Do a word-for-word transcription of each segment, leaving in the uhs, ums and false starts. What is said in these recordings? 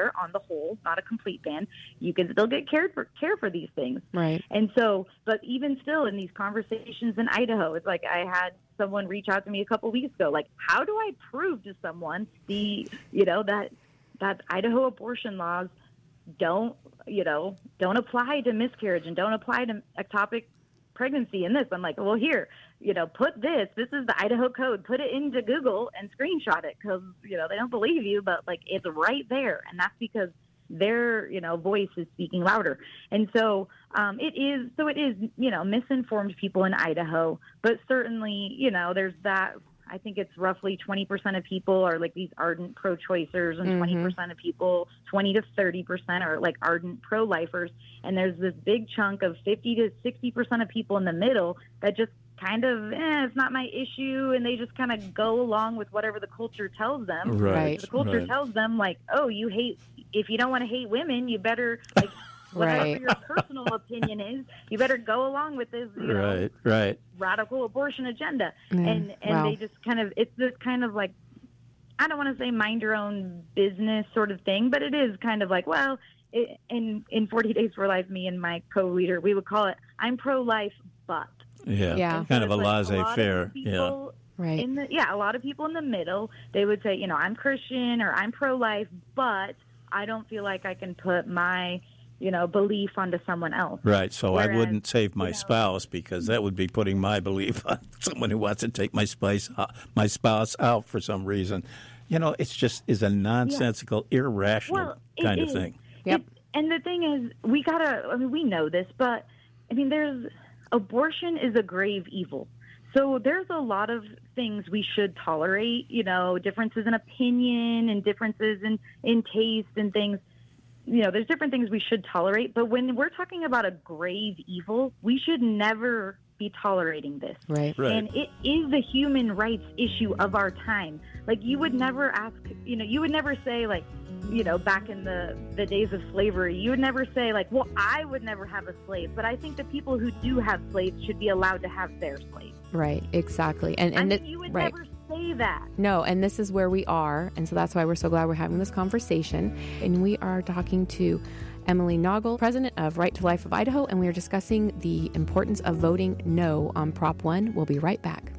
there on the whole, not a complete ban. You can still get cared for, care for these things. Right. And so, but even still in these conversations in Idaho, it's like I had someone reach out to me a couple weeks ago, like, how do I prove to someone the, you know, that, that Idaho abortion laws don't, you know, don't apply to miscarriage and don't apply to ectopic pregnancy in this? I'm like, well, here, you know, put this, this is the Idaho code, put it into Google and screenshot it because, you know, they don't believe you, but like it's right there. And that's because their, you know, voice is speaking louder. And so um, it is, so it is, you know, misinformed people in Idaho, but certainly, you know, there's that. I think it's roughly twenty percent of people are like these ardent pro-choicers and mm-hmm. twenty percent of people, twenty to thirty percent are like ardent pro-lifers. And there's this big chunk of fifty to sixty percent of people in the middle that just kind of, eh, it's not my issue. And they just kind of go along with whatever the culture tells them. Right. The culture right. tells them like, oh, you hate, if you don't want to hate women, you better like, whatever right. your personal opinion is, you better go along with this, you know, right, right. radical abortion agenda. Mm, and and wow. they just kind of, it's this kind of like, I don't want to say mind your own business sort of thing, but it is kind of like, well, it, in, in forty Days for Life, me and my co-leader, we would call it, I'm pro-life, but. Yeah, yeah. kind so of a like laissez-faire. Yeah. Right. In the, yeah, a lot of people in the middle, they would say, you know, I'm Christian or I'm pro-life, but I don't feel like I can put my, you know, belief onto someone else. Right, so Whereas, I wouldn't save my you know, spouse because that would be putting my belief on someone who wants to take my spouse, uh, my spouse out for some reason. You know, it's just is a nonsensical, yeah. irrational well, kind is. of thing. Yep. It, and the thing is, we gotta, I mean, we know this, but, I mean, there's, abortion is a grave evil. So there's a lot of things we should tolerate, you know, differences in opinion and differences in, in taste and things. You know, there's different things we should tolerate. But when we're talking about a grave evil, we should never be tolerating this. Right. Right. And it is the human rights issue of our time. Like, you would never ask, you know, you would never say, like, you know, back in the, the days of slavery, you would never say, like, well, I would never have a slave. But I think the people who do have slaves should be allowed to have their slaves. Right, exactly. And, and I mean, it, you would right. never say that. No, and this is where we are. And so that's why we're so glad we're having this conversation. And we are talking to Emily Naugle, president of Right to Life of Idaho, and we are discussing the importance of voting no on Prop one. We'll be right back.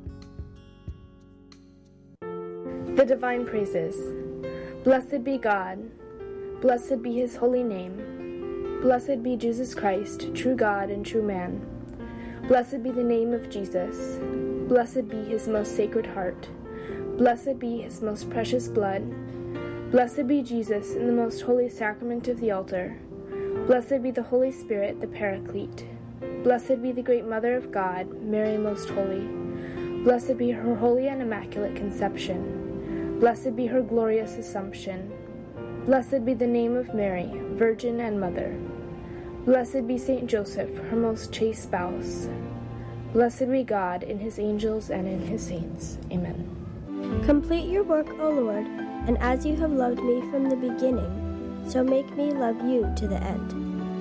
The Divine Praises. Blessed be God. Blessed be his holy name. Blessed be Jesus Christ, true God and true man. Blessed be the name of Jesus. Blessed be his most sacred heart. Blessed be his most precious blood. Blessed be Jesus in the most holy sacrament of the altar. Blessed be the Holy Spirit, the Paraclete. Blessed be the great Mother of God, Mary most holy. Blessed be her holy and immaculate conception. Blessed be her glorious assumption. Blessed be the name of Mary, Virgin and Mother. Blessed be Saint Joseph, her most chaste spouse. Blessed be God in his angels and in his saints. Amen. Complete your work, O Lord, and as you have loved me from the beginning, so make me love you to the end.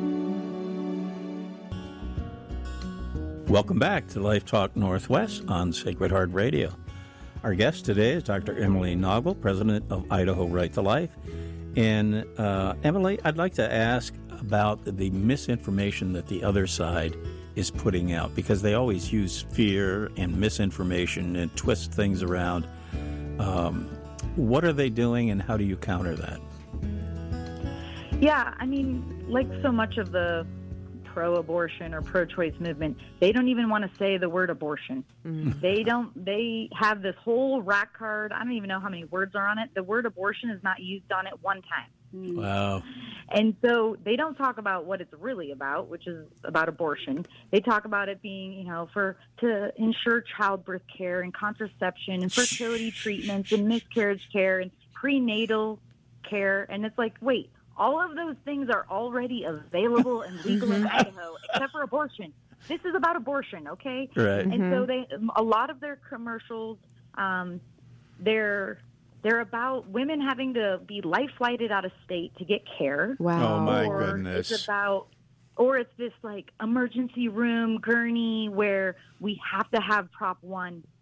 Welcome back to Life Talk Northwest on Sacred Heart Radio. Our guest today is Doctor Emily Naugle, president of Idaho Right to Life. And uh, Emily, I'd like to ask about the misinformation that the other side is putting out, because they always use fear and misinformation and twist things around. Um, what are they doing, and how do you counter that? Yeah, I mean, like so much of the pro-abortion or pro-choice movement, they don't even want to say the word abortion. Mm-hmm. They don't, they have this whole rack card. I don't even know how many words are on it. The word abortion is not used on it one time. Wow. And so they don't talk about what it's really about, which is about abortion. They talk about it being, you know, for to ensure childbirth care and contraception and fertility treatments and miscarriage care and prenatal care. And it's like, wait, all of those things are already available and legal in Idaho, except for abortion. This is about abortion, okay? Right. And Mm-hmm. so they, a lot of their commercials, um, they're they're about women having to be life flighted out of state to get care. Wow. Oh, my or goodness. It's about, or it's this like emergency room gurney where we have to have Prop one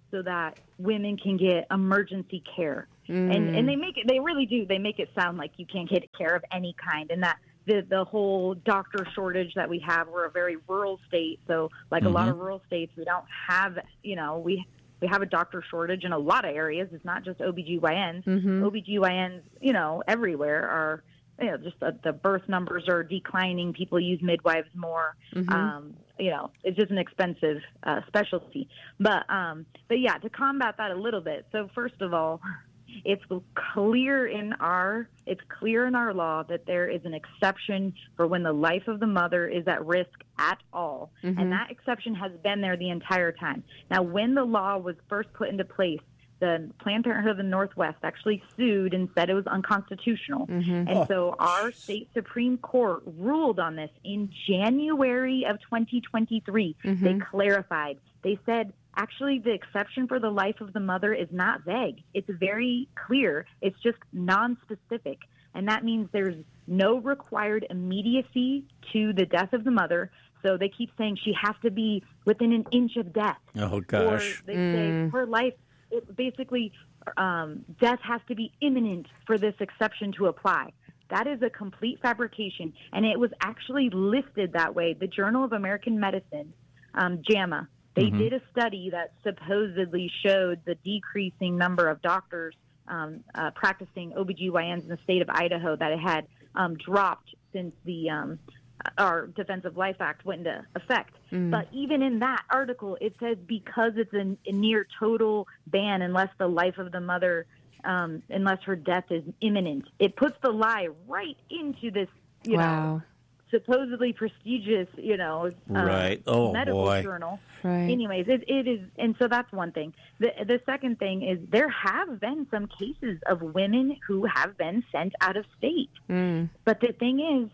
so that women can get emergency care. Mm. And and they make it, they really do. They make it sound like you can't get care of any kind, and that the the whole doctor shortage that we have. We're a very rural state, so like mm-hmm. a lot of rural states, we don't have, you know, we we have a doctor shortage in a lot of areas. It's not just O B G Y Ns. Mm-hmm. O B G Y Ns, you know, everywhere are, you know, just the, the birth numbers are declining. People use midwives more. Mm-hmm. Um, you know, it's just an expensive uh, specialty. But um, but yeah, to combat that a little bit. So first of all, it's clear in our it's clear in our law that there is an exception for when the life of the mother is at risk at all. Mm-hmm. And that exception has been there the entire time. Now, when the law was first put into place, the Planned Parenthood of the Northwest actually sued and said it was unconstitutional. Mm-hmm. And so our state Supreme Court ruled on this in January of twenty twenty-three. Mm-hmm. They clarified. They said, actually, the exception for the life of the mother is not vague. It's very clear. It's just nonspecific. And that means there's no required immediacy to the death of the mother. So they keep saying she has to be within an inch of death. Oh, gosh. Or they Mm. say her life, it basically, um, death has to be imminent for this exception to apply. That is a complete fabrication. And it was actually listed that way. The Journal of American Medicine, um, JAMA, they Mm-hmm. did a study that supposedly showed the decreasing number of doctors um, uh, practicing O B G Y Ns in the state of Idaho, that it had um, dropped since the um, our Defense of Life Act went into effect. Mm. But even in that article, it says because it's a, a near total ban unless the life of the mother, um, unless her death is imminent. It puts the lie right into this, you Wow. know, supposedly prestigious, you know, uh, Right. Oh, medical boy. journal. Right. Anyways, it, it is, and so that's one thing. The the second thing is there have been some cases of women who have been sent out of state. Mm. But the thing is,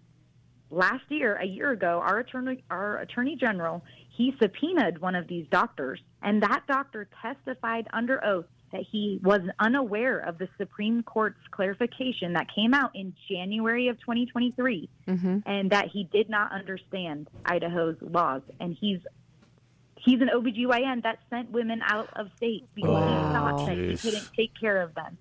last year, a year ago, our attorney, our attorney general, he subpoenaed one of these doctors, and that doctor testified under oath that he was unaware of the Supreme Court's clarification that came out in January of twenty twenty-three, Mm-hmm. and that he did not understand Idaho's laws. And he's he's an O B G Y N that sent women out of state because Wow. he thought that he Jeez. couldn't take care of them.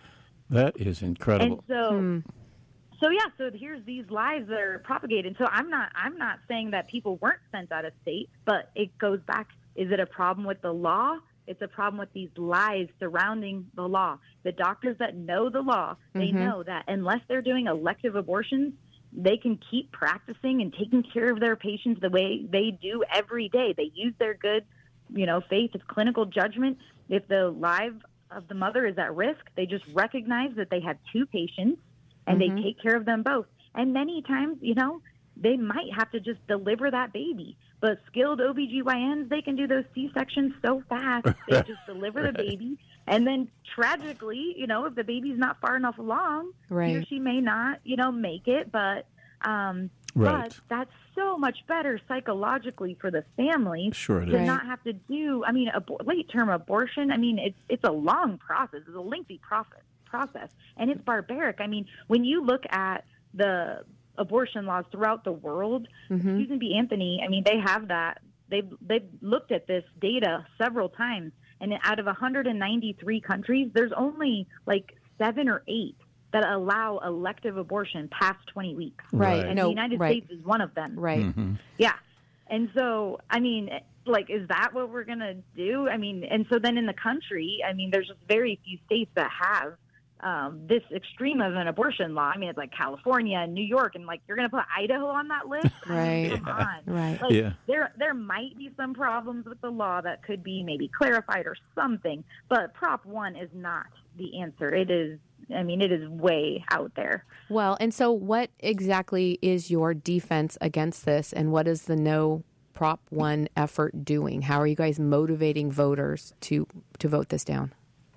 That is incredible. And so, Hmm. so yeah, so here's these lies that are propagated. So I'm not, I'm not saying that people weren't sent out of state, but it goes back. Is it a problem with the law? It's a problem with these lies surrounding the law. The doctors that know the law, they Mhm. know that unless they're doing elective abortions, they can keep practicing and taking care of their patients the way they do every day. They use their good, you know, faith, it's clinical judgment. If the life of the mother is at risk, they just recognize that they have two patients and Mhm. they take care of them both. And many times, you know, they might have to just deliver that baby. But skilled O B G Y Ns, they can do those C-sections so fast. They just deliver the baby. And then tragically, you know, if the baby's not far enough along, he or Right. she may not, you know, make it. But, um, Right. but that's so much better psychologically for the family Sure it to is. not have to do, I mean, abor- late-term abortion, I mean, it's it's a long process. It's a lengthy process, process, and it's barbaric. I mean, when you look at the abortion laws throughout the world, Mhm. Susan B. Anthony, I mean, they have that. They've, they've looked at this data several times, and out of one hundred ninety-three countries, there's only like seven or eight that allow elective abortion past twenty weeks. Right. And No, the United right. States is one of them. Right. Mhm. Yeah. And so, I mean, like, is that what we're going to do? I mean, and so then in the country, I mean, there's just very few states that have um, this extreme of an abortion law. I mean, it's like California and New York, and like, you're going to put Idaho on that list? I mean, Right. come on. Right. Like, Yeah. there, there might be some problems with the law that could be maybe clarified or something, but Prop one is not the answer. It is, I mean, it is way out there. Well, and so what exactly is your defense against this, and what is the No Prop one effort doing? How are you guys motivating voters to to vote this down?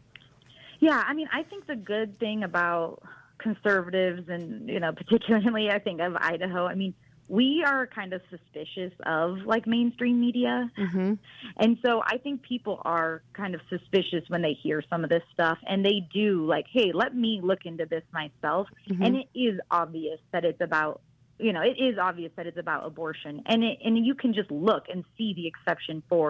Yeah, I mean, I think the good thing about conservatives and, you know, particularly I think of Idaho, I mean, we are kind of suspicious of like mainstream media. Mm-hmm. And so I think people are kind of suspicious when they hear some of this stuff, and they do like, hey, let me look into this myself. Mm-hmm. And it is obvious that it's about, you know, it is obvious that it's about abortion. And it, and you can just look and see the exception for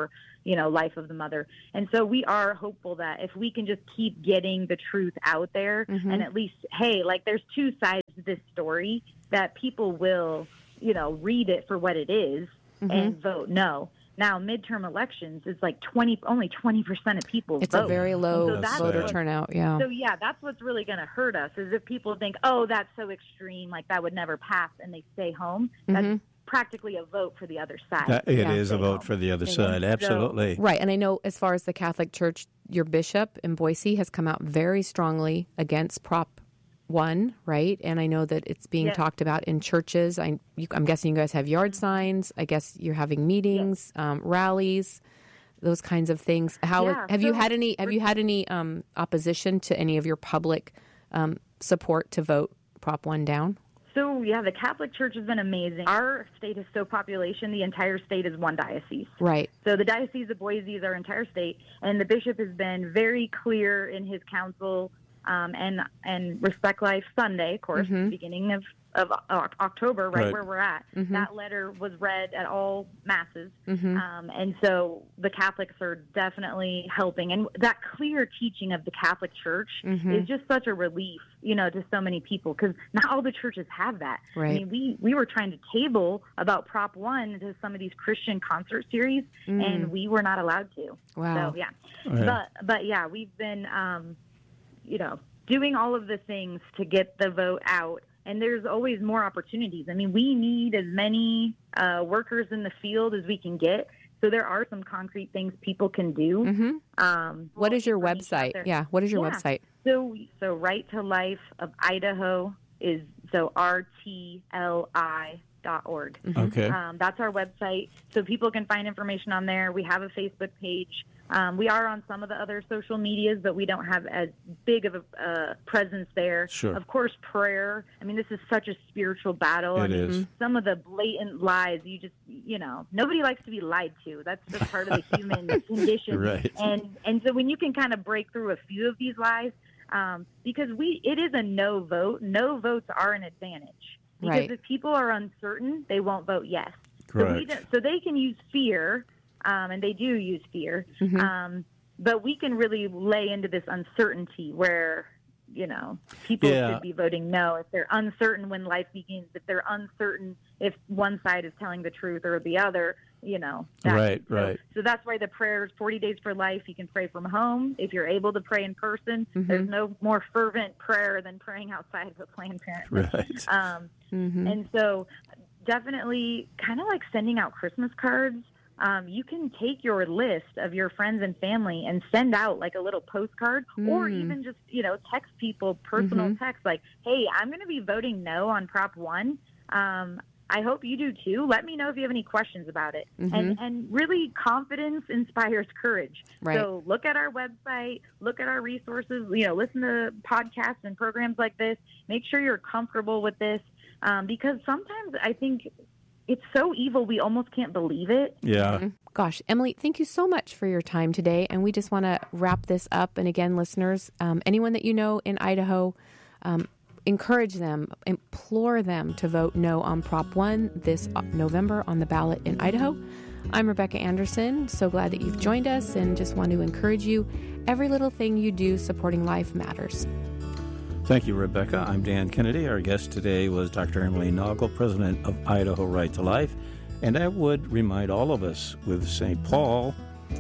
you know, life of the mother. And so we are hopeful that if we can just keep getting the truth out there mm-hmm. and at least, hey, like there's two sides to this story, that people will, you know, read it for what it is mm-hmm. and vote no. Now, midterm elections is like twenty, only twenty percent of people it's vote. It's a very low so voter what, turnout, yeah. So, yeah, that's what's really going to hurt us is if people think, oh, that's so extreme, like that would never pass, and they stay home. Mm-hmm. That's practically a vote for the other side. That, it yeah, is a vote home. for the other side, absolutely. So, right, and I know as far as the Catholic Church, your bishop in Boise has come out very strongly against Prop one, right? And I know that it's being yeah. talked about in churches. I, you, I'm guessing you guys have yard signs. I guess you're having meetings, yeah. um, rallies, those kinds of things. How yeah, have so you had any? Have you had any um, opposition to any of your public um, support to vote Prop one down? So yeah, the Catholic Church has been amazing. Our state is so population; the entire state is one diocese. Right. So the Diocese of Boise is our entire state, and the bishop has been very clear in his counsel. Um, and and Respect Life Sunday, of course, mm-hmm. beginning of, of October, right, right where we're at. Mm-hmm. That letter was read at all masses. Mm-hmm. Um, and so the Catholics are definitely helping. And that clear teaching of the Catholic Church mm-hmm. is just such a relief, you know, to so many people, because not all the churches have that. Right. I mean, we, we were trying to table about Prop one to some of these Christian concert series, mm. and we were not allowed to. Wow. So, yeah. Oh, yeah. But, but, yeah, we've been... Um, you know, doing all of the things to get the vote out. And there's always more opportunities. I mean, we need as many uh, workers in the field as we can get. So there are some concrete things people can do. Mm-hmm. Um, what is your website? Yeah. What is your yeah. website? So, so Right to Life of Idaho is so R T L I dot org. Okay. Um, that's our website. So people can find information on there. We have a Facebook page. Um, we are on some of the other social medias, but we don't have as big of a uh, presence there. Sure. Of course, prayer. I mean, this is such a spiritual battle. It I mean, is. Some of the blatant lies, you just, you know, nobody likes to be lied to. That's just part of the human condition. Right. And and so when you can kind of break through a few of these lies, um, because we it is a no vote. No votes are an advantage. Because right. if people are uncertain, they won't vote yes. Correct. So, we don't, so they can use fear. Um, and they do use fear, mm-hmm. um, but we can really lay into this uncertainty where, you know, people yeah. should be voting no if they're uncertain when life begins, if they're uncertain if one side is telling the truth or the other, you know. That, right, so, right. So that's why the prayers, forty days for life, you can pray from home. If you're able to pray in person, mm-hmm. there's no more fervent prayer than praying outside of a Planned Parenthood. Right. Um, mm-hmm. And so definitely kind of like sending out Christmas cards. Um, you can take your list of your friends and family and send out like a little postcard mm. or even just, you know, text people personal mm-hmm. text like, hey, I'm going to be voting no on Prop one. Um, I hope you do too. Let me know if you have any questions about it. Mm-hmm. And, and really confidence inspires courage. Right. So look at our website, look at our resources, you know, listen to podcasts and programs like this. Make sure you're comfortable with this um, because sometimes I think it's so evil we almost can't believe it. Yeah. Mm-hmm. Gosh, Emily, thank you so much for your time today. And we just want to wrap this up. And again, listeners, um, anyone that you know in Idaho, um, encourage them, implore them to vote no on Prop one this November on the ballot in Idaho. I'm Rebecca Anderson. So glad that you've joined us and just want to encourage you. Every little thing you do supporting life matters. Thank you, Rebecca. I'm Dan Kennedy. Our guest today was Doctor Emily Naugle, president of Idaho Right to Life. And I would remind all of us with Saint Paul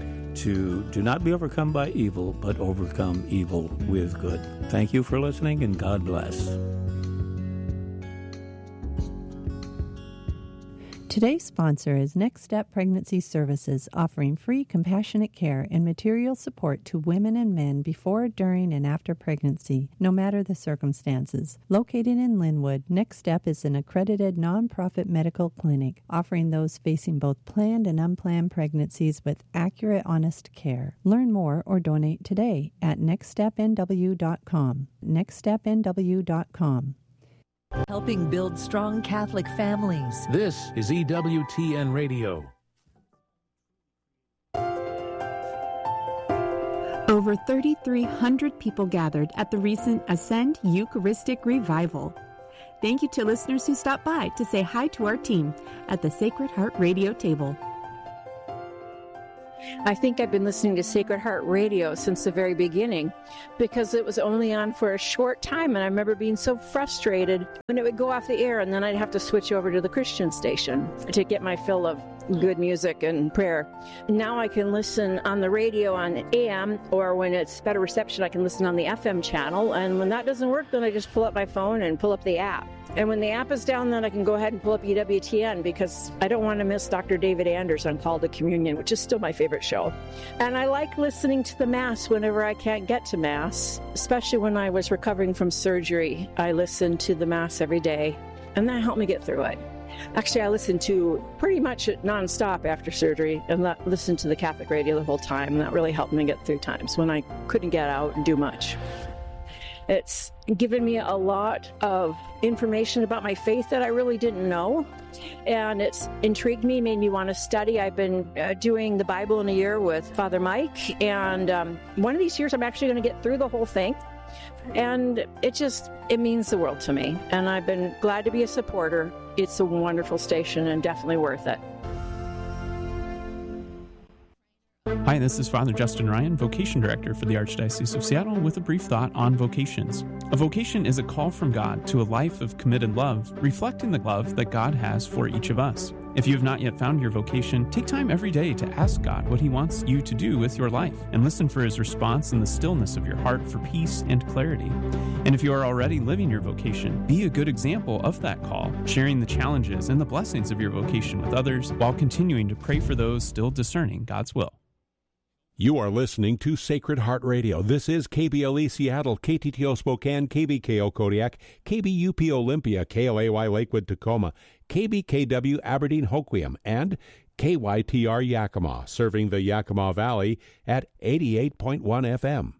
to do not be overcome by evil, but overcome evil with good. Thank you for listening, and God bless. Today's sponsor is Next Step Pregnancy Services, offering free compassionate care and material support to women and men before, during, and after pregnancy, no matter the circumstances. Located in Linwood, Next Step is an accredited nonprofit medical clinic offering those facing both planned and unplanned pregnancies with accurate, honest care. Learn more or donate today at next step n w dot com. next step n w dot com. Helping build strong Catholic families. This is E W T N Radio. Over three thousand three hundred people gathered at the recent Ascend Eucharistic Revival. Thank you to listeners who stopped by to say hi to our team at the Sacred Heart Radio table. I think I've been listening to Sacred Heart Radio since the very beginning because it was only on for a short time, and I remember being so frustrated when it would go off the air, and then I'd have to switch over to the Christian station to get my fill of good music and prayer. Now I can listen on the radio on A M, or when it's better reception, I can listen on the F M channel, and when that doesn't work, then I just pull up my phone and pull up the app. And when the app is down, then I can go ahead and pull up E W T N because I don't want to miss Doctor David Anders on Call to Communion, which is still my favorite show. And I like listening to the Mass whenever I can't get to Mass, especially when I was recovering from surgery. I listened to the Mass every day, and that helped me get through it. Actually, I listened to pretty much nonstop after surgery and listened to the Catholic radio the whole time, and that really helped me get through times when I couldn't get out and do much. It's given me a lot of information about my faith that I really didn't know, and it's intrigued me, made me want to study. I've been uh, doing the Bible in a year with Father Mike, and um, one of these years I'm actually going to get through the whole thing, and it just, it means the world to me, and I've been glad to be a supporter. It's a wonderful station and definitely worth it. Hi, this is Father Justin Ryan, Vocation Director for the Archdiocese of Seattle, with a brief thought on vocations. A vocation is a call from God to a life of committed love, reflecting the love that God has for each of us. If you have not yet found your vocation, take time every day to ask God what He wants you to do with your life, and listen for His response in the stillness of your heart for peace and clarity. And if you are already living your vocation, be a good example of that call, sharing the challenges and the blessings of your vocation with others, while continuing to pray for those still discerning God's will. You are listening to Sacred Heart Radio. This is K B L E Seattle, K T T O Spokane, K B K O Kodiak, K B U P Olympia, K L A Y Lakewood Tacoma, K B K W Aberdeen Hoquiam, and K Y T R Yakima, serving the Yakima Valley at eighty-eight point one F M.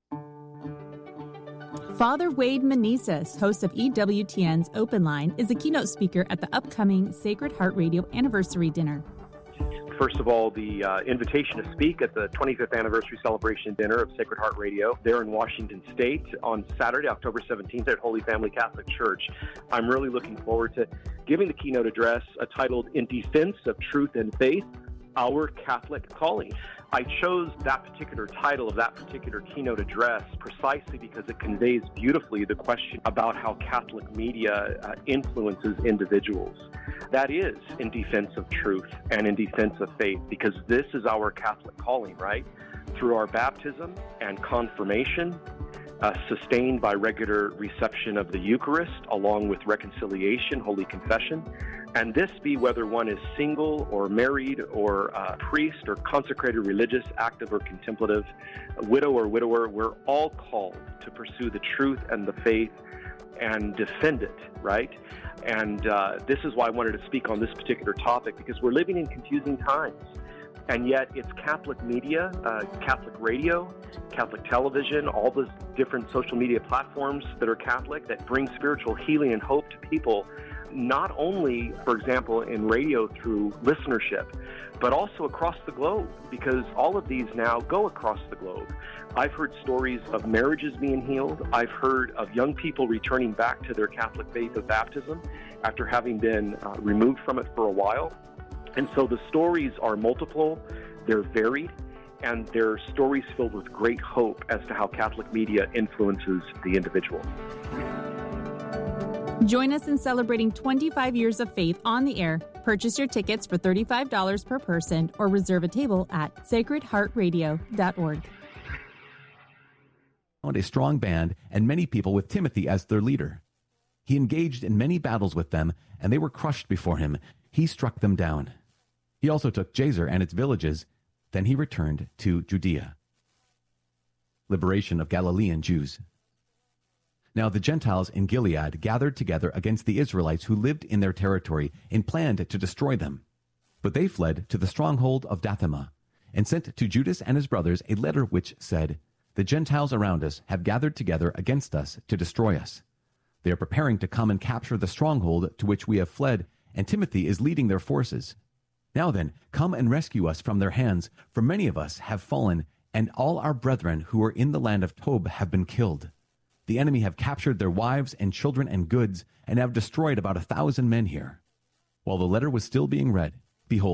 Father Wade Menezes, host of E W T N's Open Line, is a keynote speaker at the upcoming Sacred Heart Radio Anniversary Dinner. First of all, the uh, invitation to speak at the twenty-fifth anniversary celebration dinner of Sacred Heart Radio there in Washington State on Saturday, October seventeenth at Holy Family Catholic Church. I'm really looking forward to giving the keynote address uh, titled In Defense of Truth and Faith, Our Catholic Calling. I chose that particular title of that particular keynote address precisely because it conveys beautifully the question about how Catholic media uh, influences individuals. That is in defense of truth and in defense of faith, because this is our Catholic calling, right? Through our baptism and confirmation, uh, sustained by regular reception of the Eucharist, along with reconciliation, Holy Confession, and this be whether one is single or married or uh, priest or consecrated religious, active or contemplative, widow or widower, we're all called to pursue the truth and the faith and defend it, right? And uh, this is why I wanted to speak on this particular topic, because we're living in confusing times. And yet it's Catholic media, uh, Catholic radio, Catholic television, all those different social media platforms that are Catholic that bring spiritual healing and hope to people, not only, for example, in radio through listenership, but also across the globe, because all of these now go across the globe. I've heard stories of marriages being healed. I've heard of young people returning back to their Catholic faith of baptism after having been uh, removed from it for a while. And so the stories are multiple, they're varied, and they're stories filled with great hope as to how Catholic media influences the individual. Join us in celebrating twenty-five years of faith on the air. Purchase your tickets for thirty-five dollars per person or reserve a table at sacred heart radio dot org. A strong band and many people with Timothy as their leader. He engaged in many battles with them, and they were crushed before him. He struck them down. He also took Jazer and its villages. Then he returned to Judea. Liberation of Galilean Jews. Now the Gentiles in Gilead gathered together against the Israelites who lived in their territory and planned to destroy them. But they fled to the stronghold of Dathema and sent to Judas and his brothers a letter which said, "The Gentiles around us have gathered together against us to destroy us. They are preparing to come and capture the stronghold to which we have fled, and Timothy is leading their forces. Now then, come and rescue us from their hands, for many of us have fallen, and all our brethren who are in the land of Tob have been killed. The enemy have captured their wives and children and goods, and have destroyed about a thousand men here." While the letter was still being read, behold,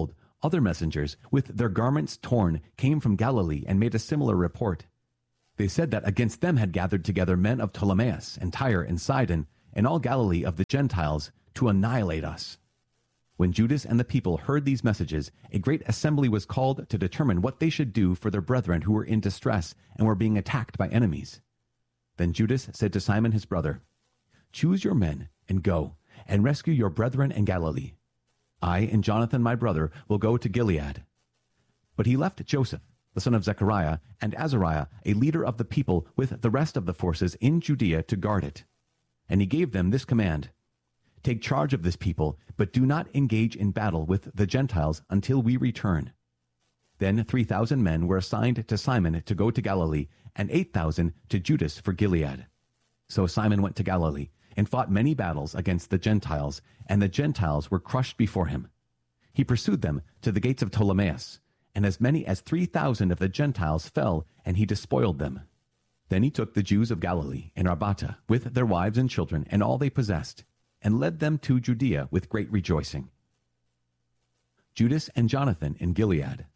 Other messengers, with their garments torn, came from Galilee and made a similar report. They said that against them had gathered together men of Ptolemais and Tyre and Sidon, and all Galilee of the Gentiles, to annihilate us. When Judas and the people heard these messages, a great assembly was called to determine what they should do for their brethren who were in distress and were being attacked by enemies. Then Judas said to Simon his brother, "Choose your men and go, and rescue your brethren in Galilee. I and Jonathan my brother will go to Gilead." But he left Joseph, the son of Zechariah, and Azariah, a leader of the people, with the rest of the forces in Judea to guard it. And he gave them this command: "Take charge of this people, but do not engage in battle with the Gentiles until we return." Then three thousand men were assigned to Simon to go to Galilee, and eight thousand to Judas for Gilead. So Simon went to Galilee, and fought many battles against the Gentiles, and the Gentiles were crushed before him. He pursued them to the gates of Ptolemais, and as many as three thousand of the Gentiles fell, and he despoiled them. Then he took the Jews of Galilee and Arbatah, with their wives and children, and all they possessed, and led them to Judea with great rejoicing. Judas and Jonathan in Gilead.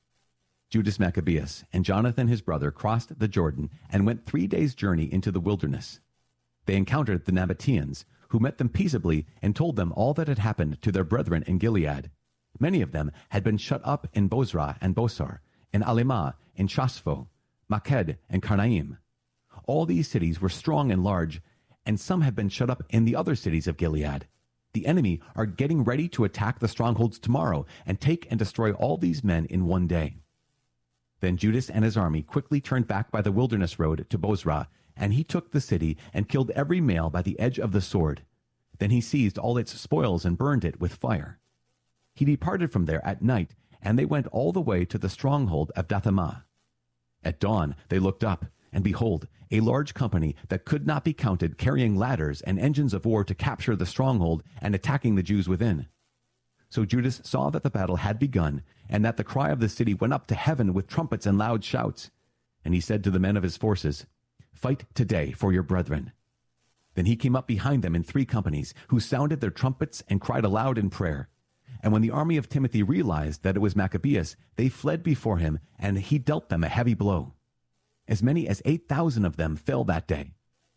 Judas Maccabeus and Jonathan his brother crossed the Jordan and went three days' journey into the wilderness. They encountered the Nabateans, who met them peaceably and told them all that had happened to their brethren in Gilead. Many of them had been shut up in Bozrah and Bosar, in Alimah, in Shashpho, Maked, and Karnaim. All these cities were strong and large, and some have been shut up in the other cities of Gilead. The enemy are getting ready to attack the strongholds tomorrow and take and destroy all these men in one day. Then Judas and his army quickly turned back by the wilderness road to Bozrah, and he took the city and killed every male by the edge of the sword. Then he seized all its spoils and burned it with fire. He departed from there at night, and they went all the way to the stronghold of Dathemah. At dawn they looked up, and behold, a large company that could not be counted, carrying ladders and engines of war to capture the stronghold and attacking the Jews within. So Judas saw that the battle had begun, and that the cry of the city went up to heaven with trumpets and loud shouts. And he said to the men of his forces, "Fight today for your brethren." Then he came up behind them in three companies, who sounded their trumpets and cried aloud in prayer. And when the army of Timothy realized that it was Maccabeus, they fled before him, and he dealt them a heavy blow. As many as eight thousand of them fell that day.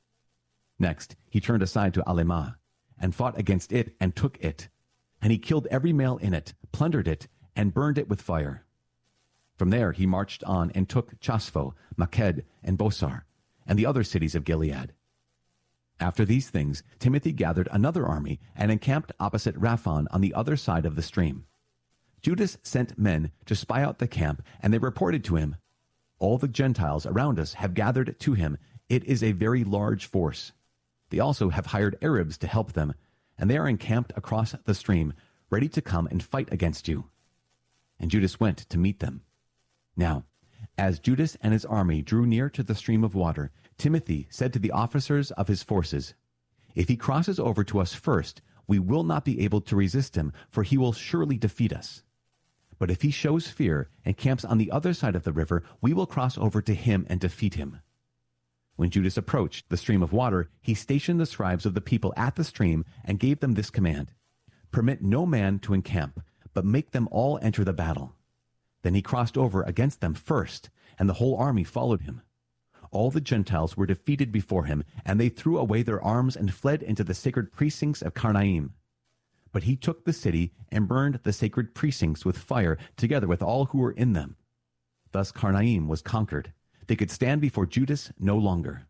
Next he turned aside to Alimah, and fought against it and took it. And he killed every male in it, plundered it, and burned it with fire. From there he marched on and took Chaspho, Maked, and Bosar, and the other cities of Gilead. After these things, Timothy gathered another army and encamped opposite Raphon on the other side of the stream. Judas sent men to spy out the camp, and they reported to him, "All the Gentiles around us have gathered to him. It is a very large force. They also have hired Arabs to help them, and they are encamped across the stream, ready to come and fight against you." And Judas went to meet them. Now, as Judas and his army drew near to the stream of water, Timothy said to the officers of his forces, "If he crosses over to us first, we will not be able to resist him, for he will surely defeat us. But if he shows fear and camps on the other side of the river, we will cross over to him and defeat him." When Judas approached the stream of water, he stationed the scribes of the people at the stream and gave them this command: "Permit no man to encamp, but make them all enter the battle." Then he crossed over against them first, and the whole army followed him. All the Gentiles were defeated before him, and they threw away their arms and fled into the sacred precincts of Karnaim. But he took the city and burned the sacred precincts with fire, together with all who were in them. Thus Karnaim was conquered. They could stand before Judas no longer.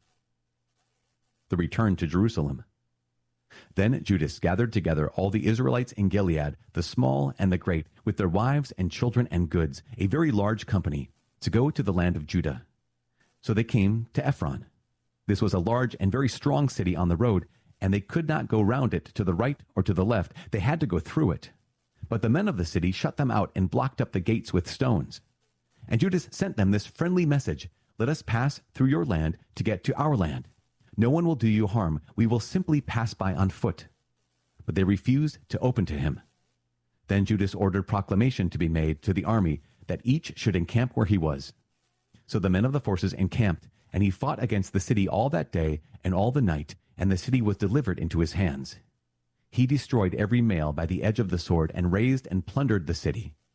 The return to Jerusalem. Then Judas gathered together all the Israelites in Gilead, the small and the great, with their wives and children and goods, a very large company, to go to the land of Judah. So they came to Ephron. This was a large and very strong city on the road, and they could not go round it to the right or to the left. They had to go through it. But the men of the city shut them out and blocked up the gates with stones. And Judas sent them this friendly message: "Let us pass through your land to get to our land. No one will do you harm. We will simply pass by on foot." But they refused to open to him. Then Judas ordered proclamation to be made to the army that each should encamp where he was. So the men of the forces encamped, and he fought against the city all that day and all the night, and the city was delivered into his hands. He destroyed every male by the edge of the sword, and razed and plundered the city.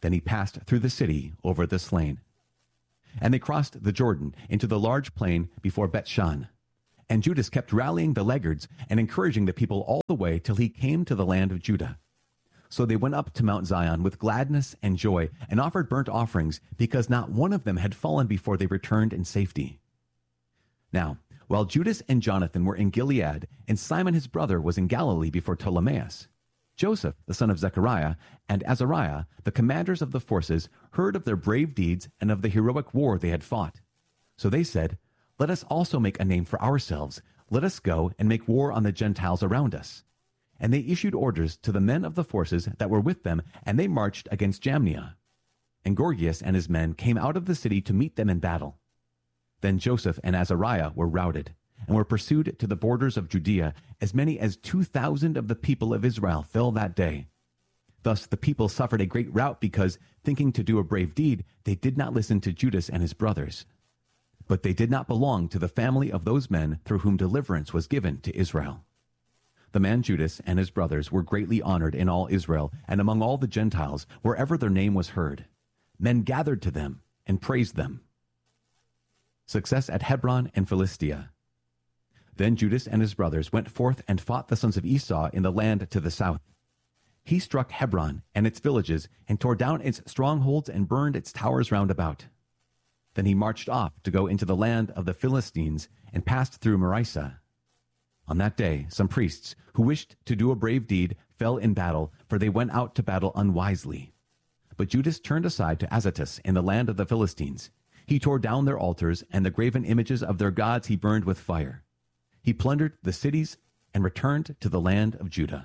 Then he passed through the city over the slain. And they crossed the Jordan into the large plain before Bethshan. And Judas kept rallying the laggards and encouraging the people all the way till he came to the land of Judah. So they went up to Mount Zion with gladness and joy and offered burnt offerings, because not one of them had fallen before they returned in safety. Now, while Judas and Jonathan were in Gilead, and Simon his brother was in Galilee before Ptolemais, Joseph, the son of Zechariah, and Azariah, the commanders of the forces, heard of their brave deeds and of the heroic war they had fought. So they said, "Let us also make a name for ourselves. Let us go and make war on the Gentiles around us." And they issued orders to the men of the forces that were with them, and they marched against Jamnia. And Gorgias and his men came out of the city to meet them in battle. Then Joseph and Azariah were routed, and were pursued to the borders of Judea. As many as two thousand of the people of Israel fell that day. Thus the people suffered a great rout, because, thinking to do a brave deed, they did not listen to Judas and his brothers. But they did not belong to the family of those men through whom deliverance was given to Israel. The man Judas and his brothers were greatly honored in all Israel, and among all the Gentiles, wherever their name was heard. Men gathered to them and praised them. Success at Hebron and Philistia. Then Judas and his brothers went forth and fought the sons of Esau in the land to the south. He struck Hebron and its villages, and tore down its strongholds and burned its towers round about. Then he marched off to go into the land of the Philistines, and passed through Marisa. On that day some priests, who wished to do a brave deed, fell in battle, for they went out to battle unwisely. But Judas turned aside to Azotus in the land of the Philistines. He tore down their altars, and the graven images of their gods he burned with fire. He plundered the cities and returned to the land of Judah.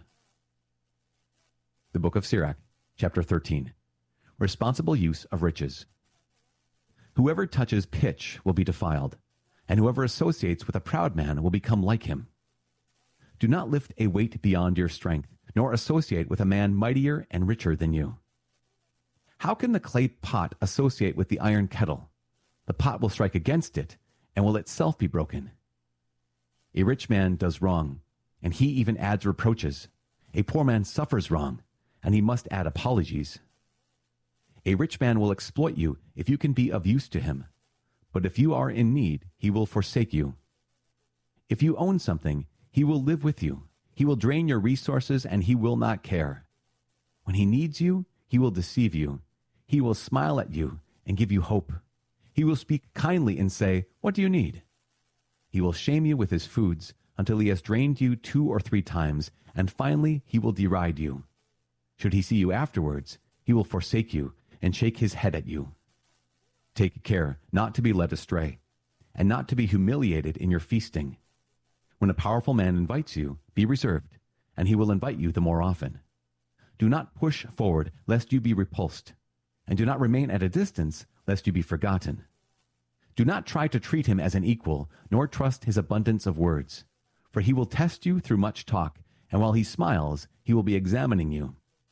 The book of Sirach, chapter thirteen. Responsible use of riches. Whoever touches pitch will be defiled, and whoever associates with a proud man will become like him. Do not lift a weight beyond your strength, nor associate with a man mightier and richer than you. How can the clay pot associate with the iron kettle? The pot will strike against it, and will itself be broken. A rich man does wrong, and he even adds reproaches. A poor man suffers wrong, and he must add apologies. A rich man will exploit you if you can be of use to him, but if you are in need, he will forsake you. If you own something, he will live with you. He will drain your resources, and he will not care. When he needs you, he will deceive you. He will smile at you and give you hope. He will speak kindly and say, "What do you need?" He will shame you with his foods until he has drained you two or three times, and finally he will deride you. Should he see you afterwards, he will forsake you and shake his head at you. Take care not to be led astray, and not to be humiliated in your feasting. When a powerful man invites you, be reserved, and he will invite you the more often. Do not push forward, lest you be repulsed, and do not remain at a distance, lest you be forgotten. Do not try to treat him as an equal, nor trust his abundance of words, for he will test you through much talk, and while he smiles, he will be examining you.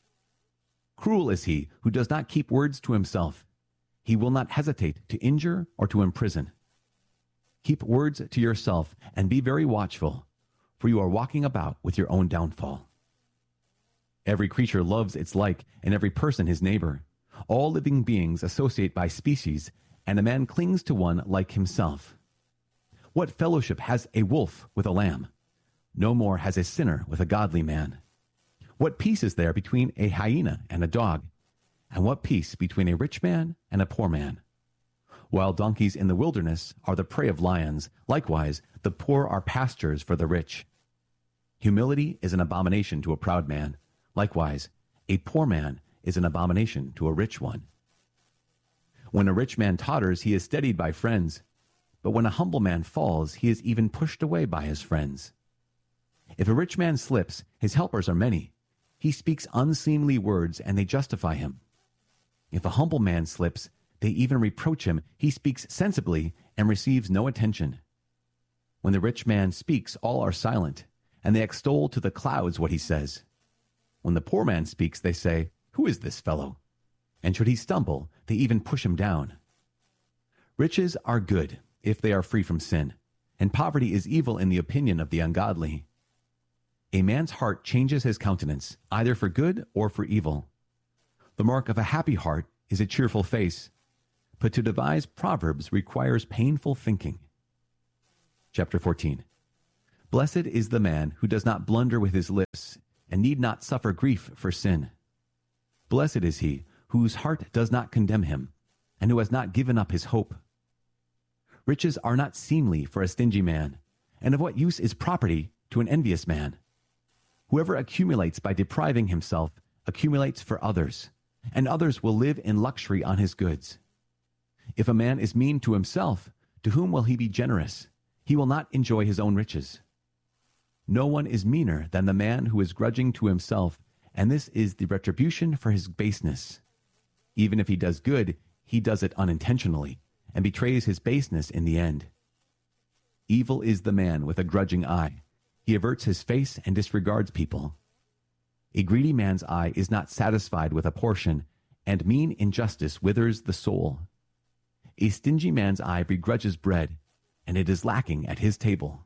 Cruel is he who does not keep words to himself. He will not hesitate to injure or to imprison. Keep words to yourself, and be very watchful, for you are walking about with your own downfall. Every creature loves its like, and every person his neighbor. All living beings associate by species, and a man clings to one like himself. What fellowship has a wolf with a lamb? No more has a sinner with a godly man. What peace is there between a hyena and a dog? And what peace between a rich man and a poor man? Wild donkeys in the wilderness are the prey of lions. Likewise, the poor are pastures for the rich. Humility is an abomination to a proud man. Likewise, a poor man is an abomination to a rich one. When a rich man totters, he is steadied by friends. But when a humble man falls, he is even pushed away by his friends. If a rich man slips, his helpers are many. He speaks unseemly words, and they justify him. If a humble man slips, they even reproach him. He speaks sensibly and receives no attention. When the rich man speaks, all are silent, and they extol to the clouds what he says. When the poor man speaks, they say, "Who is this fellow?" And should he stumble, they even push him down. Riches are good if they are free from sin, and poverty is evil in the opinion of the ungodly. A man's heart changes his countenance, either for good or for evil. The mark of a happy heart is a cheerful face, but to devise proverbs requires painful thinking. Chapter fourteen. Blessed is the man who does not blunder with his lips, and need not suffer grief for sin. Blessed is he whose heart does not condemn him, and who has not given up his hope. Riches are not seemly for a stingy man, and of what use is property to an envious man? Whoever accumulates by depriving himself accumulates for others, and others will live in luxury on his goods. If a man is mean to himself, to whom will he be generous? He will not enjoy his own riches. No one is meaner than the man who is grudging to himself, and this is the retribution for his baseness. Even if he does good, he does it unintentionally, and betrays his baseness in the end. Evil is the man with a grudging eye. He averts his face and disregards people. A greedy man's eye is not satisfied with a portion, and mean injustice withers the soul. A stingy man's eye begrudges bread, and it is lacking at his table.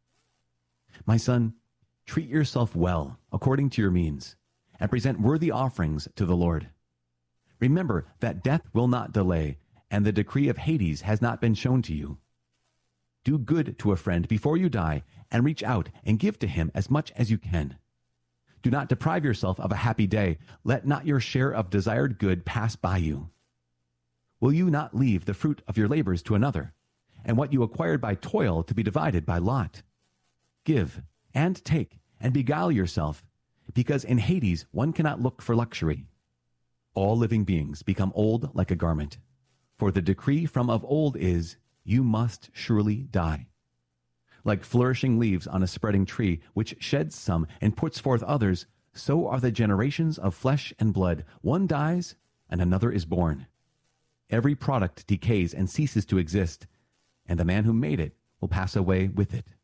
My son, treat yourself well according to your means, and present worthy offerings to the Lord. Remember that death will not delay, and the decree of Hades has not been shown to you. Do good to a friend before you die, and reach out and give to him as much as you can. Do not deprive yourself of a happy day. Let not your share of desired good pass by you. Will you not leave the fruit of your labors to another, and what you acquired by toil to be divided by lot? Give and take, and beguile yourself, because in Hades one cannot look for luxury. All living beings become old like a garment, for the decree from of old is, you must surely die. Like flourishing leaves on a spreading tree, which sheds some and puts forth others, so are the generations of flesh and blood. One dies, and another is born. Every product decays and ceases to exist, and the man who made it will pass away with it.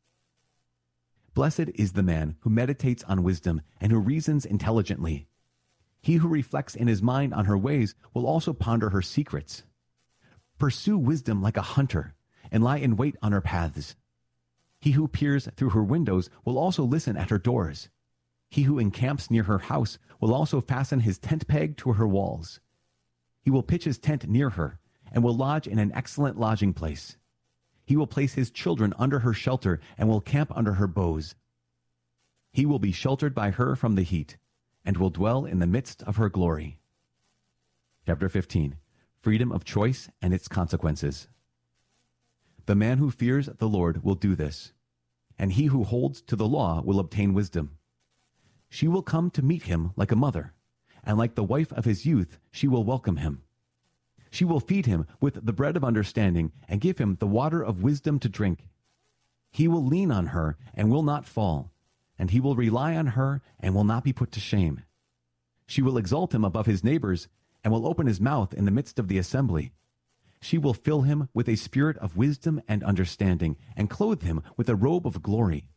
Blessed is the man who meditates on wisdom and who reasons intelligently. He who reflects in his mind on her ways will also ponder her secrets. Pursue wisdom like a hunter, and lie in wait on her paths. He who peers through her windows will also listen at her doors. He who encamps near her house will also fasten his tent peg to her walls. He will pitch his tent near her, and will lodge in an excellent lodging place. He will place his children under her shelter, and will camp under her boughs. He will be sheltered by her from the heat, and will dwell in the midst of her glory. Chapter fifteen. Freedom of choice and its consequences. The man who fears the Lord will do this, and he who holds to the law will obtain wisdom. She will come to meet him like a mother, and like the wife of his youth she will welcome him. She will feed him with the bread of understanding, and give him the water of wisdom to drink. He will lean on her and will not fall, and he will rely on her and will not be put to shame. She will exalt him above his neighbors, and will open his mouth in the midst of the assembly. She will fill him with a spirit of wisdom and understanding, and clothe him with a robe of glory.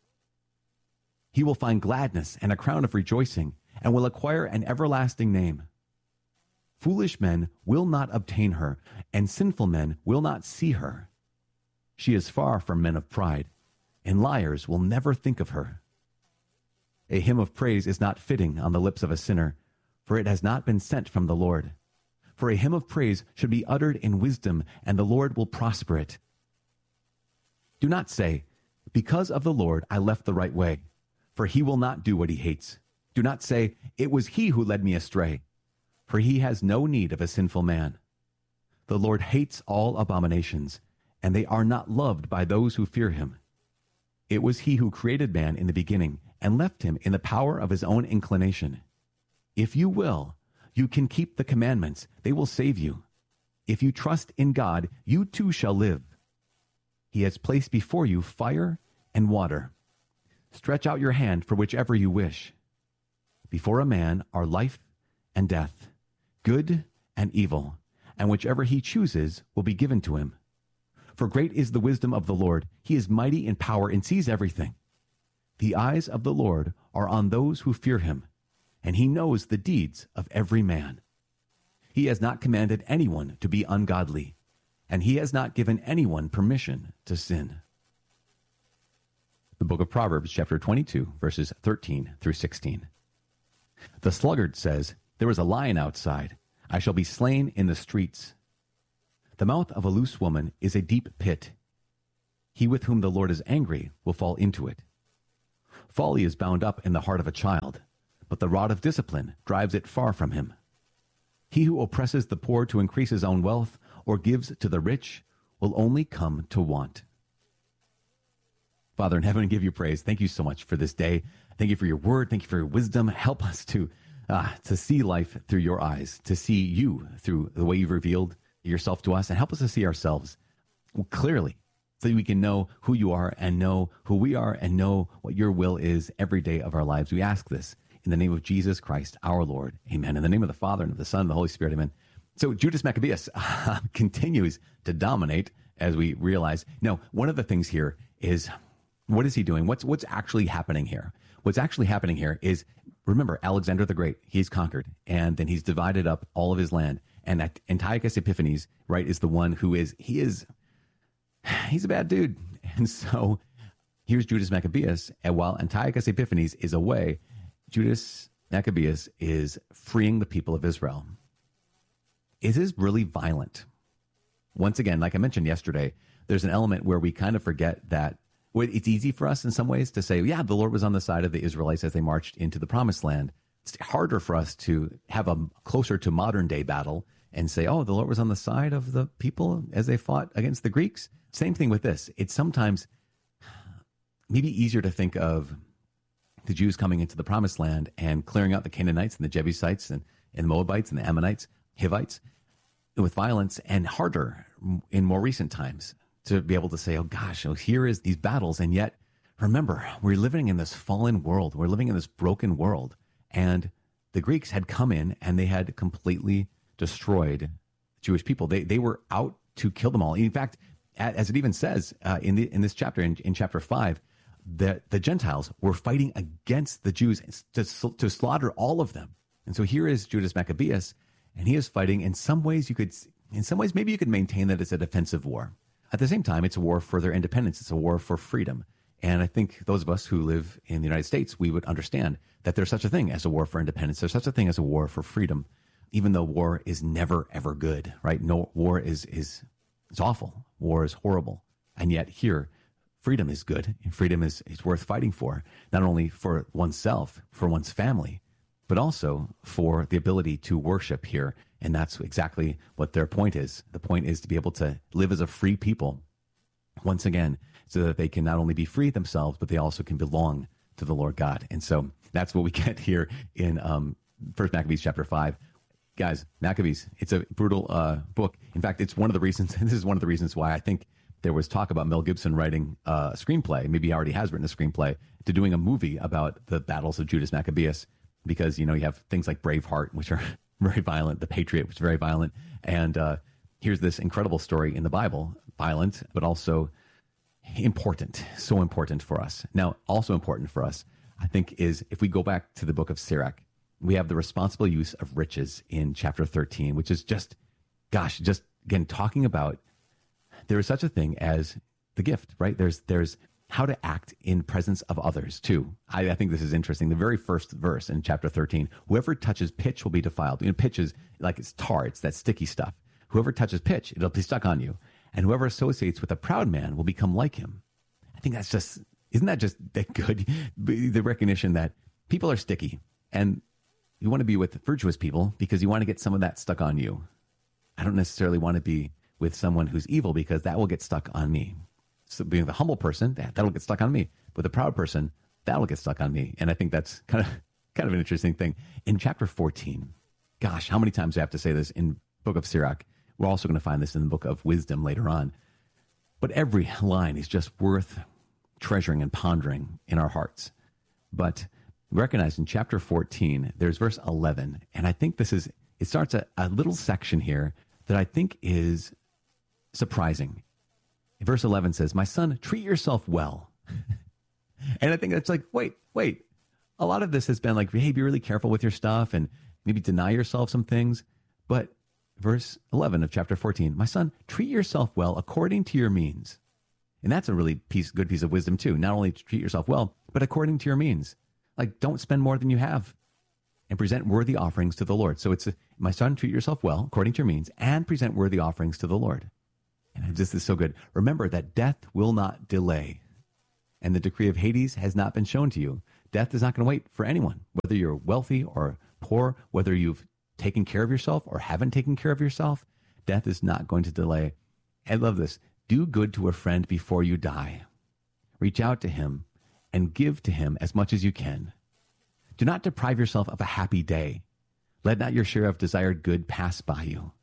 He will find gladness and a crown of rejoicing, and will acquire an everlasting name. Foolish men will not obtain her, and sinful men will not see her. She is far from men of pride, and liars will never think of her. A hymn of praise is not fitting on the lips of a sinner, for it has not been sent from the Lord. For a hymn of praise should be uttered in wisdom, and the Lord will prosper it. Do not say, because of the Lord I left the right way, for he will not do what he hates. Do not say, it was he who led me astray, for he has no need of a sinful man. The Lord hates all abominations, and they are not loved by those who fear him. It was he who created man in the beginning, and left him in the power of his own inclination. If you will, you can keep the commandments, they will save you. If you trust in God, you too shall live. He has placed before you fire and water. Stretch out your hand for whichever you wish. Before a man are life and death, good and evil, and whichever he chooses will be given to him. For great is the wisdom of the Lord. He is mighty in power and sees everything. The eyes of the Lord are on those who fear him, and he knows the deeds of every man. He has not commanded anyone to be ungodly, and he has not given anyone permission to sin. The book of Proverbs, chapter twenty-two, verses thirteen through sixteen. The sluggard says, there is a lion outside, I shall be slain in the streets. The mouth of a loose woman is a deep pit. He with whom the Lord is angry will fall into it. Folly is bound up in the heart of a child, but the rod of discipline drives it far from him. He who oppresses the poor to increase his own wealth or gives to the rich will only come to want. Father in heaven, I give you praise. Thank you so much for this day. Thank you for your word. Thank you for your wisdom. Help us to uh, to see life through your eyes, to see you through the way you've revealed yourself to us, and help us to see ourselves clearly so that we can know who you are and know who we are and know what your will is every day of our lives. We ask this in the name of Jesus Christ, our Lord. Amen. In the name of the Father, and of the Son, and of the Holy Spirit. Amen. So Judas Maccabeus uh, continues to dominate, as we realize. Now, one of the things here is, what is he doing? What's what's actually happening here? What's actually happening here is, remember, Alexander the Great, he's conquered, and then he's divided up all of his land. And Antiochus Epiphanes, right, is the one who is, he is, he's a bad dude. And so here's Judas Maccabeus, and while Antiochus Epiphanes is away, Judas Maccabeus is freeing the people of Israel. It is really violent. Once again, like I mentioned yesterday, there's an element where we kind of forget that it's easy for us in some ways to say, yeah, the Lord was on the side of the Israelites as they marched into the promised land. It's harder for us to have a closer to modern day battle and say, oh, the Lord was on the side of the people as they fought against the Greeks. Same thing with this. It's sometimes maybe easier to think of the Jews coming into the promised land and clearing out the Canaanites and the Jebusites and, and the Moabites and the Ammonites, Hivites, with violence, and harder in more recent times to be able to say, oh gosh, oh, here is these battles. And yet, remember, we're living in this fallen world. We're living in this broken world. And the Greeks had come in and they had completely destroyed Jewish people. They they were out to kill them all. In fact, as it even says uh, in the in this chapter, in, in chapter five, that the Gentiles were fighting against the Jews to, to slaughter all of them. And so here is Judas Maccabeus, and he is fighting. In some ways, you could, in some ways, maybe you could maintain that it's a defensive war. At the same time, it's a war for their independence. It's a war for freedom. And I think those of us who live in the United States, we would understand that there's such a thing as a war for independence. There's such a thing as a war for freedom, even though war is never, ever good, right? No, war is, is, it's awful. War is horrible. And yet here, freedom is good. And freedom is, is worth fighting for, not only for oneself, for one's family, but also for the ability to worship here. And that's exactly what their point is. The point is to be able to live as a free people, once again, so that they can not only be free themselves, but they also can belong to the Lord God. And so that's what we get here in um, First Maccabees chapter five. Guys, Maccabees, it's a brutal uh, book. In fact, it's one of the reasons, this is one of the reasons why I think there was talk about Mel Gibson writing a screenplay, maybe he already has written a screenplay, to doing a movie about the battles of Judas Maccabeus, because, you know, you have things like Braveheart, which are very violent, The Patriot, which is very violent, and uh, here's this incredible story in the Bible, violent, but also important, so important for us. Now, also important for us, I think, is if we go back to the book of Sirach, we have the responsible use of riches in chapter thirteen, which is just, gosh, just, again, talking about there is such a thing as the gift, right? There's there's how to act in presence of others, too. I, I think this is interesting. The very first verse in chapter thirteen, whoever touches pitch will be defiled. You know, pitch is like it's tar, it's that sticky stuff. Whoever touches pitch, it'll be stuck on you. And whoever associates with a proud man will become like him. I think that's just, isn't that just that good? The recognition that people are sticky, and you want to be with virtuous people because you want to get some of that stuck on you. I don't necessarily want to be with someone who's evil because that will get stuck on me. So being the humble person, that, that'll get stuck on me. But the proud person, that'll get stuck on me. And I think that's kind of kind of an interesting thing. In chapter fourteen, gosh, how many times do I have to say this in book of Sirach? We're also going to find this in the book of Wisdom later on. But every line is just worth treasuring and pondering in our hearts. But recognize in chapter fourteen, there's verse eleven. And I think this is, it starts a, a little section here that I think is surprising. Verse eleven says, my son, treat yourself well. And I think that's like, wait, wait. A lot of this has been like, hey, be really careful with your stuff and maybe deny yourself some things. But verse eleven of chapter fourteen, my son, treat yourself well according to your means. And that's a really piece, good piece of wisdom too. Not only to treat yourself well, but according to your means. Like, don't spend more than you have. and present worthy offerings to the Lord. So it's, a, my son, treat yourself well, according to your means, and present worthy offerings to the Lord. And this is so good. Remember that death will not delay, and the decree of Hades has not been shown to you. Death is not going to wait for anyone, whether you're wealthy or poor, whether you've taken care of yourself or haven't taken care of yourself. Death is not going to delay. I love this. Do good to a friend before you die. Reach out to him and give to him as much as you can. Do not deprive yourself of a happy day. Let not your share of desired good pass by you.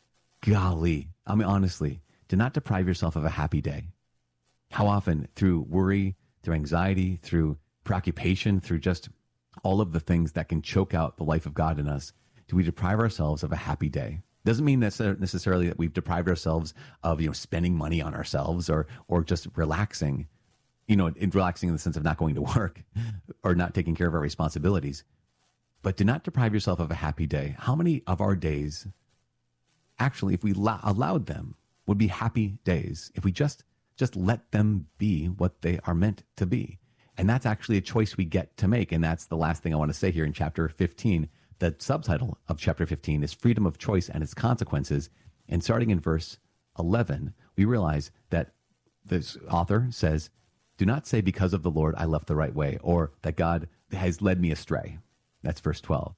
Golly, I mean, honestly, do not deprive yourself of a happy day. How often, through worry, through anxiety, through preoccupation, through just all of the things that can choke out the life of God in us, do we deprive ourselves of a happy day? Doesn't mean necessarily that we've deprived ourselves of, you know, spending money on ourselves or or just relaxing, you know, in relaxing in the sense of not going to work or not taking care of our responsibilities. But do not deprive yourself of a happy day. How many of our days, actually, if we la- allowed them, would be happy days if we just just let them be what they are meant to be? And that's actually a choice we get to make. And that's the last thing I want to say here in chapter fifteen. The subtitle of chapter fifteen is Freedom of Choice and Its Consequences. And starting in verse eleven, we realize that this author says, do not say because of the Lord I left the right way, or that God has led me astray. That's verse twelve.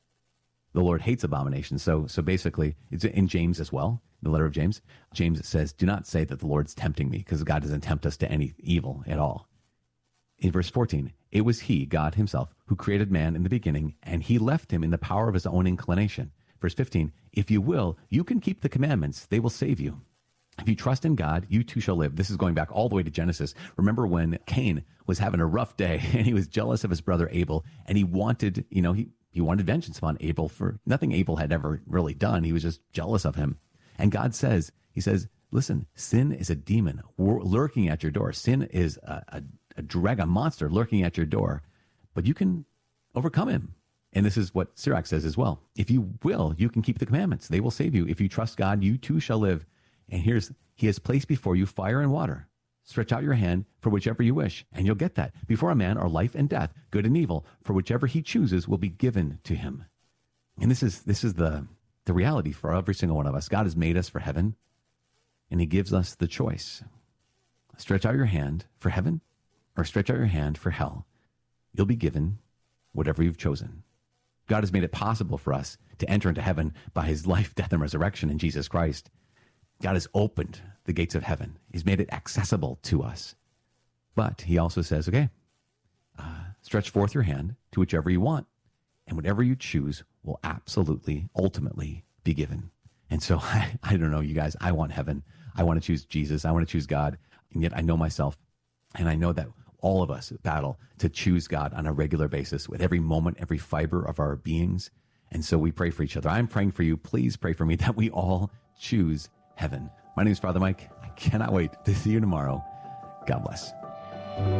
The Lord hates abomination. So, so basically, it's in James as well, the letter of James. James says, do not say that the Lord's tempting me, because God doesn't tempt us to any evil at all. In verse fourteen, it was he, God himself, who created man in the beginning, and he left him in the power of his own inclination. Verse fifteen, if you will, you can keep the commandments. They will save you. If you trust in God, you too shall live. This is going back all the way to Genesis. Remember when Cain was having a rough day and he was jealous of his brother Abel, and he wanted, you know, he, he wanted vengeance upon Abel for nothing Abel had ever really done. He was just jealous of him. And God says, he says, listen, sin is a demon lurking at your door. Sin is a, a a drag, a monster lurking at your door, but you can overcome him. And this is what Sirach says as well. If you will, you can keep the commandments. They will save you. If you trust God, you too shall live. And here's, he has placed before you fire and water. Stretch out your hand for whichever you wish, and you'll get that. Before a man are life and death, good and evil, for whichever he chooses will be given to him. And this is, this is the, the reality for every single one of us. God has made us for heaven, and he gives us the choice. Stretch out your hand for heaven, or stretch out your hand for hell. You'll be given whatever you've chosen. God has made it possible for us to enter into heaven by his life, death, and resurrection in Jesus Christ. God has opened the gates of heaven. He's made it accessible to us. But he also says, okay, uh, stretch forth your hand to whichever you want, and whatever you choose will absolutely, ultimately be given. And so, I, I don't know, you guys, I want heaven. I want to choose Jesus. I want to choose God. And yet I know myself, and I know that all of us battle to choose God on a regular basis with every moment, every fiber of our beings. And so we pray for each other. I'm praying for you. Please pray for me that we all choose heaven. My name is Father Mike. I cannot wait to see you tomorrow. God bless.